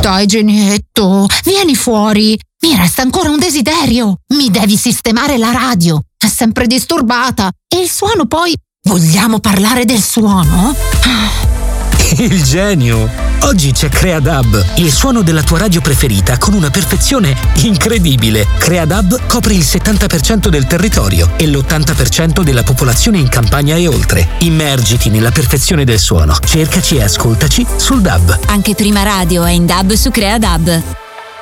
Dai, Genietto, vieni fuori. Mi resta ancora un desiderio. Mi devi sistemare la radio. È sempre disturbata. E il suono poi... Vogliamo parlare del suono? Il genio! Oggi c'è CreaDub, il suono della tua radio preferita con una perfezione incredibile. CreaDub copre il 70% del territorio e l'80% della popolazione in campagna e oltre. Immergiti nella perfezione del suono. Cercaci e ascoltaci sul DAB. Anche Prima Radio è in DAB su CreaDub.